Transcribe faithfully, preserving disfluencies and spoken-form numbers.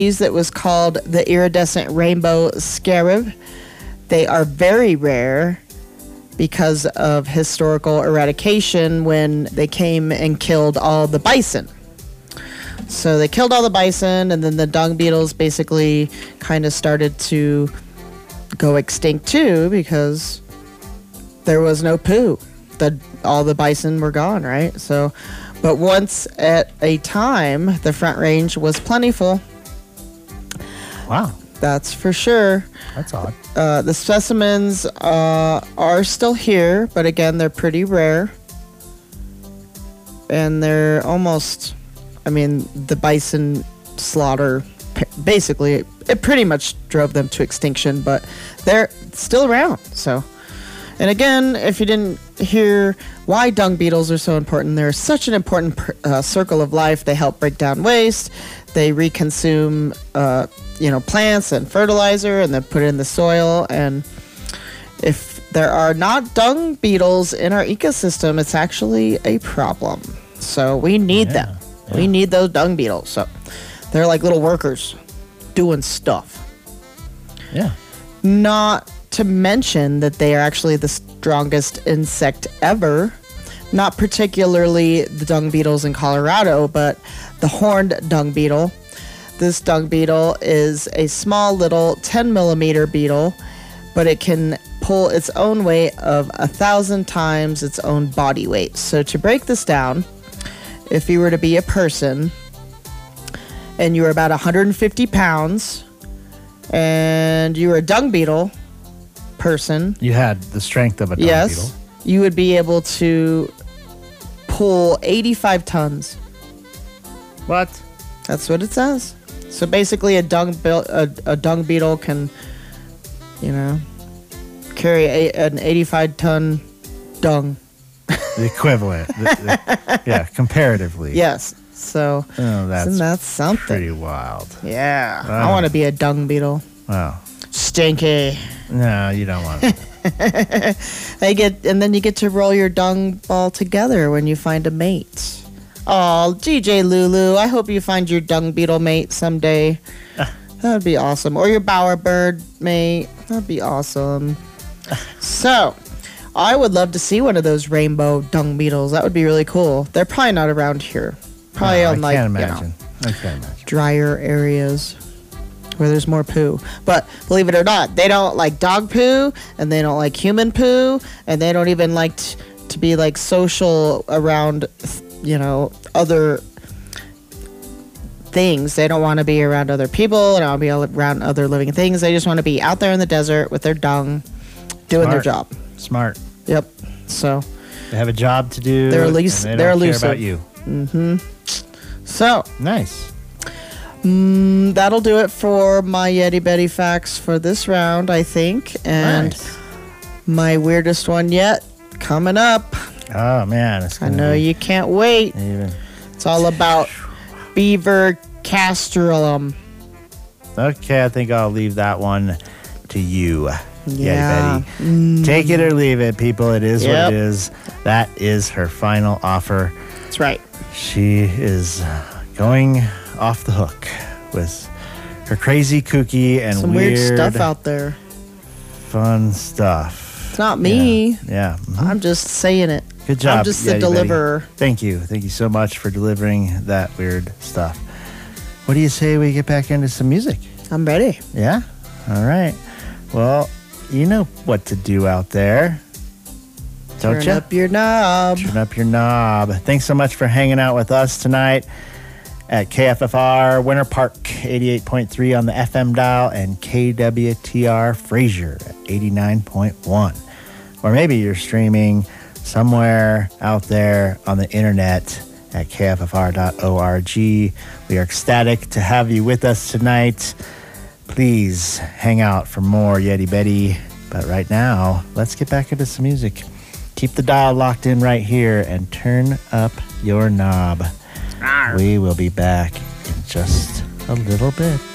that was called the iridescent rainbow scarab. They are very rare because of historical eradication when they came and killed all the bison. So they killed all the bison, and then the dung beetles basically kind of started to go extinct too because there was no poo. The, all the bison were gone, right? So, but once at a time, the Front Range was plentiful. Wow. That's for sure. That's odd. Uh, the specimens uh, are still here, but again, they're pretty rare. And they're almost, I mean, the bison slaughter, basically, it, it pretty much drove them to extinction, but they're still around, so. And again, if you didn't hear why dung beetles are so important, they're such an important uh, circle of life. They help break down waste. They reconsume, uh, you know, plants and fertilizer, and then put it in the soil. And if there are not dung beetles in our ecosystem, it's actually a problem. So we need yeah, them. Yeah. We need those dung beetles. So they're like little workers doing stuff. Yeah. Not to mention that they are actually the strongest insect ever. Not particularly the dung beetles in Colorado, but the horned dung beetle. This dung beetle is a small little ten millimeter beetle, but it can pull its own weight of a thousand times its own body weight. So to break this down, if you were to be a person and you were about one hundred fifty pounds and you were a dung beetle person. You had the strength of a dung yes, beetle. You would be able to pull eighty-five tons. What? That's what it says. So basically a dung, be- a, a dung beetle can, you know, carry a, an eighty-five ton dung. The equivalent. the, the, yeah, comparatively. Yes. So oh, that's isn't that something? Pretty wild. Yeah. Uh, I want to be a dung beetle. Wow. Stinky. No, you don't want to. They get, and then you get to roll your dung ball together when you find a mate. Oh, G J Lulu, I hope you find your dung beetle mate someday. That would be awesome. Or your bowerbird mate. That'd be awesome. So, I would love to see one of those rainbow dung beetles. That would be really cool. They're probably not around here. Probably no, on I like can't you imagine. know, I can't imagine. drier areas where there's more poo. But believe it or not, they don't like dog poo, and they don't like human poo, and they don't even like t- to be like social around, you know, other things. They don't want to be around other people. They don't want to be around other living things. They just want to be out there in the desert with their dung, doing Smart. their job. Smart. Yep. So they have a job to do. They're elusive. They they're don't elusive. care about you. Mm-hmm. So nice. Mm, that'll do it for my Yeti Betty facts for this round, I think. And nice. My weirdest one yet coming up. Oh man, it's I know you can't wait. Even. It's all about beaver castrolum. Okay, I think I'll leave that one to you. Yeah. Yeti Betty. Mm. Take it or leave it, people. It is yep. what it is. That is her final offer. That's right. She is going off the hook with her crazy, kooky, and some weird, weird stuff out there. Fun stuff. It's not me. Yeah. yeah. Mm-hmm. I'm just saying it. Good job. I'm just Yeti the deliverer. Betty. Thank you. Thank you so much for delivering that weird stuff. What do you say we get back into some music? I'm ready. Yeah? All right. Well, you know what to do out there. Don't Turn you? up your knob. Turn up your knob. Thanks so much for hanging out with us tonight at K F F R Winter Park eighty-eight point three on the F M dial and K W T R Fraser at eighty-nine point one. Or maybe you're streaming somewhere out there on the internet at K F F R dot org. We are ecstatic to have you with us tonight. Please hang out for more Yeti Betty. But right now, let's get back into some music. Keep the dial locked in right here and turn up your knob. We will be back in just a little bit.